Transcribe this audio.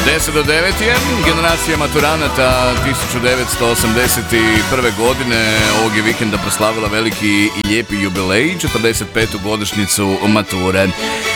10 do 9 je generacija maturanata 1981. godine ovog je vikenda proslavila veliki i lijepi jubilej, 45. godišnjicu mature.